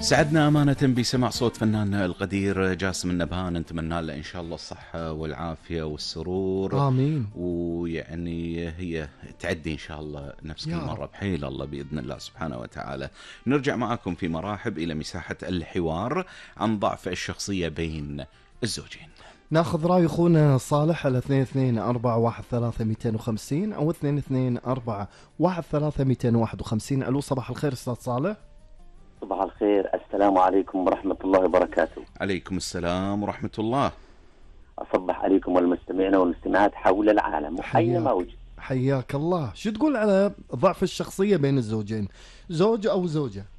سعدنا أمانة بسماع صوت فناننا القدير جاسم النبهان، نتمنى له إن شاء الله الصحة والعافية والسرور. آمين. ويعني هي تعدي إن شاء الله نفس كل يا مرة رب. بحيل الله بإذن الله سبحانه وتعالى. نرجع معكم في مراحب إلى مساحة الحوار عن ضعف الشخصية بين الزوجين. ناخذ رأي أخونا صالح على 22-413-250 أو 22-413-251. ألو، صباح الخير أستاذ صالح. صباح الخير، السلام عليكم ورحمة الله وبركاته. عليكم السلام ورحمة الله. أصبح عليكم والمستمعين والمستمعات حول العالم وأينما وجد. حياك الله. شو تقول على ضعف الشخصية بين الزوجين، زوج أو زوجة؟